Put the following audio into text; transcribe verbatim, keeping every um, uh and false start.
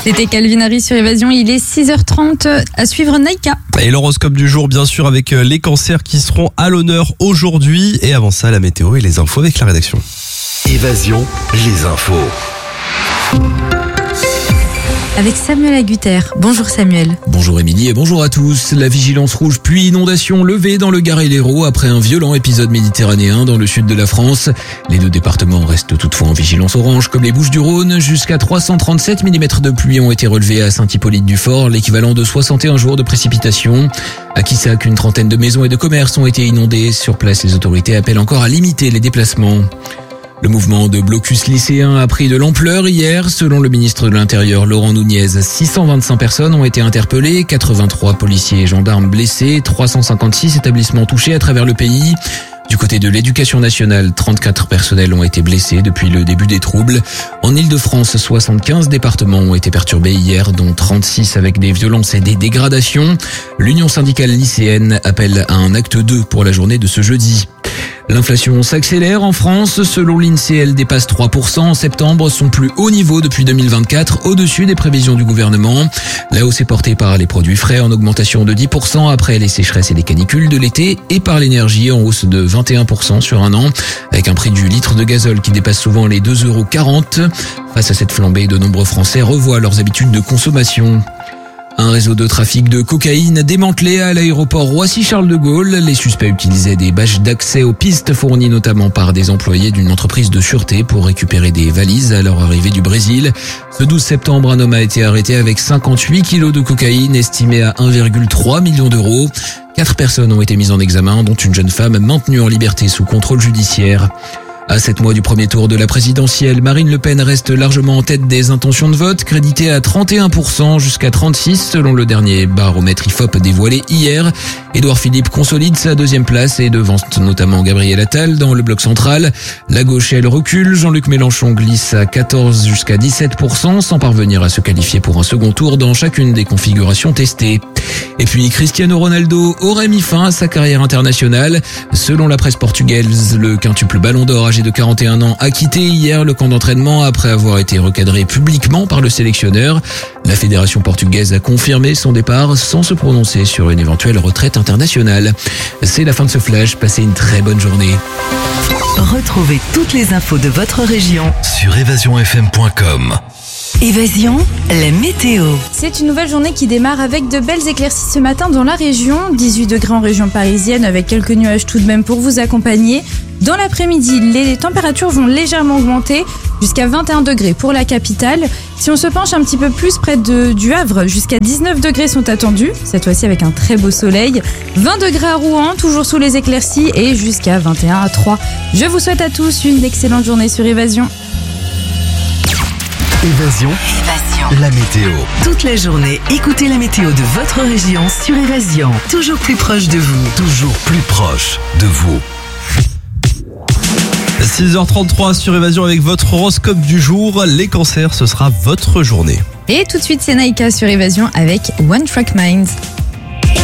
C'était Calvin Harris sur Évasion, il est six heures trente, à suivre Naïka. Et l'horoscope du jour, bien sûr, avec les cancers qui seront à l'honneur aujourd'hui. Et avant ça, la météo et les infos avec la rédaction. Évasion, les infos. Avec Samuel Agutter. Bonjour Samuel. Bonjour Émilie et bonjour à tous. La vigilance rouge puis inondation levée dans le Gard et l'Hérault après un violent épisode méditerranéen dans le sud de la France. Les deux départements restent toutefois en vigilance orange comme les Bouches-du-Rhône. Jusqu'à trois cent trente-sept millimètres de pluie ont été relevés à Saint-Hippolyte-du-Fort, l'équivalent de soixante et un jours de précipitations. À Quissac, une trentaine de maisons et de commerces ont été inondées. Sur place, les autorités appellent encore à limiter les déplacements. Le mouvement de blocus lycéen a pris de l'ampleur hier. Selon le ministre de l'Intérieur, Laurent Nunez, six cent vingt-cinq personnes ont été interpellées, quatre-vingt-trois policiers et gendarmes blessés, trois cent cinquante-six établissements touchés à travers le pays. Du côté de l'éducation nationale, trente-quatre personnels ont été blessés depuis le début des troubles. En Île-de-France, soixante-quinze départements ont été perturbés hier, dont trente-six avec des violences et des dégradations. L'Union syndicale lycéenne appelle à un acte deux pour la journée de ce jeudi. L'inflation s'accélère en France. Selon l'INSEE, elle dépasse trois pour cent en septembre, son plus haut niveau depuis deux mille vingt-quatre, au-dessus des prévisions du gouvernement. La hausse est portée par les produits frais en augmentation de dix pour cent après les sécheresses et les canicules de l'été et par l'énergie en hausse de vingt et un pour cent sur un an, avec un prix du litre de gazole qui dépasse souvent les deux euros quarante. Face à cette flambée, de nombreux Français revoient leurs habitudes de consommation. Un réseau de trafic de cocaïne démantelé à l'aéroport Roissy-Charles de Gaulle. Les suspects utilisaient des badges d'accès aux pistes fournis notamment par des employés d'une entreprise de sûreté pour récupérer des valises à leur arrivée du Brésil. Ce douze septembre, un homme a été arrêté avec cinquante-huit kilos de cocaïne estimée à un virgule trois million d'euros. Quatre personnes ont été mises en examen, dont une jeune femme maintenue en liberté sous contrôle judiciaire. À sept mois du premier tour de la présidentielle, Marine Le Pen reste largement en tête des intentions de vote, créditée à trente et un pour cent jusqu'à trente-six selon le dernier baromètre I F O P dévoilé hier. Édouard Philippe consolide sa deuxième place et devance notamment Gabriel Attal dans le bloc central. La gauche, elle, recule. Jean-Luc Mélenchon glisse à quatorze jusqu'à dix-sept pour cent sans parvenir à se qualifier pour un second tour dans chacune des configurations testées. Et puis Cristiano Ronaldo aurait mis fin à sa carrière internationale. Selon la presse portugaise, le quintuple Ballon d'Or âgé de quarante et un ans a quitté hier le camp d'entraînement après avoir été recadré publiquement par le sélectionneur. La fédération portugaise a confirmé son départ sans se prononcer sur une éventuelle retraite internationale. C'est la fin de ce flash, passez une très bonne journée. Retrouvez toutes les infos de votre région Sur évasion f m point com. Évasion, la météo. C'est une nouvelle journée qui démarre avec de belles éclaircies ce matin dans la région. dix-huit degrés en région parisienne avec quelques nuages tout de même pour vous accompagner. Dans l'après-midi, les températures vont légèrement augmenter jusqu'à vingt et un degrés pour la capitale. Si on se penche un petit peu plus près de, du Havre, jusqu'à dix-neuf degrés sont attendus, cette fois-ci avec un très beau soleil. vingt degrés à Rouen, toujours sous les éclaircies et jusqu'à vingt et un à Troyes. Je vous souhaite à tous une excellente journée sur Évasion. Évasion, Évasion. la météo. Toute la journée, écoutez la météo de votre région sur Évasion. Toujours plus proche de vous. Toujours plus proche de vous. six heures trente-trois sur Évasion avec votre horoscope du jour. Les cancers, ce sera votre journée. Et tout de suite, c'est Naïka sur Évasion avec One Track Mind.